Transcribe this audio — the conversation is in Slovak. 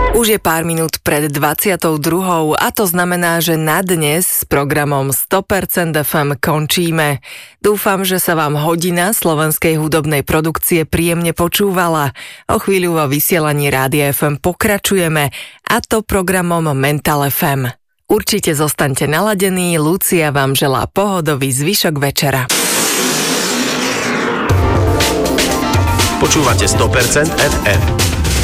Už je pár minút pred 22. a to znamená, že na dnes s programom 100% FM končíme. Dúfam, že sa vám hodina slovenskej hudobnej produkcie príjemne počúvala. O chvíľu vo vysielaní Rádia FM pokračujeme, a to programom Mental FM. Určite zostaňte naladení, Lucia vám želá pohodový zvyšok večera. Počúvate 100% FM.